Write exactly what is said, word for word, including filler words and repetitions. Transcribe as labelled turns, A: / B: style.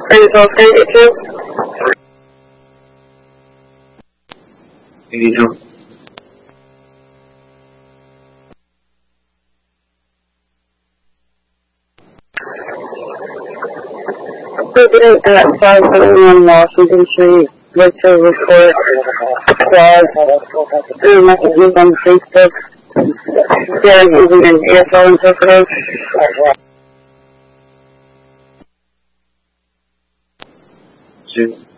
A: Are you both eighty-two?
B: eighty-two.
A: President at five seventy-one Washington Street, like to report clause through messages on Facebook. They're using an A S L interpreter.
B: Two.